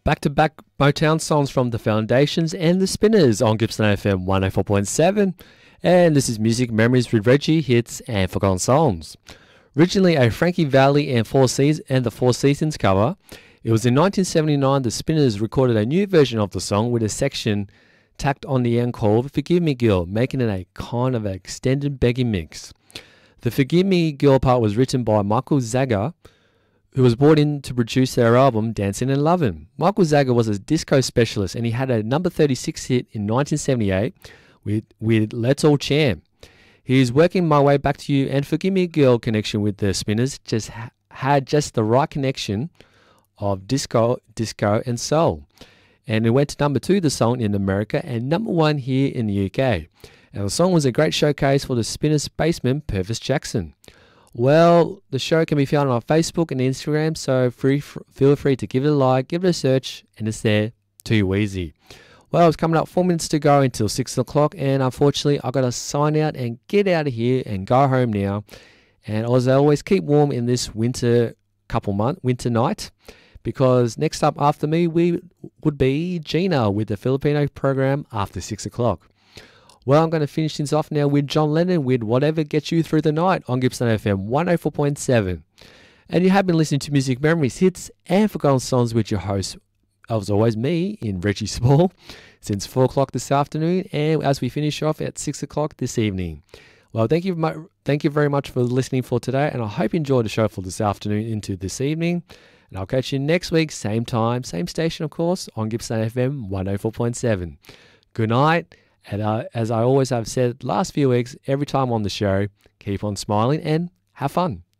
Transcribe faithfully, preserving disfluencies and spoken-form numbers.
Back-to-back Motown songs from The Foundations and The Spinners on Gippsland F M one oh four point seven. And this is Music Memories with Reggie, Hits and Forgotten Songs. Originally a Frankie Valli and Four Seasons and the Four Seasons cover, it was in nineteen seventy-nine the Spinners recorded a new version of the song with a section tacked on the end called Forgive Me Girl, making it a kind of extended begging mix. The Forgive Me Girl part was written by Michael Zager, who was brought in to produce their album Dancing and Lovin'. Michael Zager was a disco specialist and he had a number thirty-six hit in nineteen seventy-eight with, with Let's All Jam. His Working My Way Back to You and Forgive Me Girl connection with the Spinners just ha- had just the right connection of disco, disco and soul. And it went to number two, the song, in America, and number one here in the U K. And the song was a great showcase for the Spinners bassman, Purvis Jackson. Well, the show can be found on Facebook and Instagram, so free, f- feel free to give it a like, give it a search, and it's there too easy. Well, it's coming up four minutes to go until six o'clock, and unfortunately, I've got to sign out and get out of here and go home now. And as always, keep warm in this winter couple month, winter night, because next up after me we would be Gina with the Filipino program after six o'clock. Well, I'm going to finish things off now with John Lennon with Whatever Gets You Through the Night on Gippsland F M one oh four point seven. And you have been listening to Music Memories, Hits and Forgotten Songs with your host, as always, me, in Reggie Small, since four o'clock this afternoon, and as we finish off at six o'clock this evening. Well, thank you, mu- thank you very much for listening for today, and I hope you enjoyed the show for this afternoon into this evening. And I'll catch you next week, same time, same station, of course, on Gippsland F M one oh four point seven. Good night. And uh, as I always have said last few weeks, every time on the show, keep on smiling and have fun.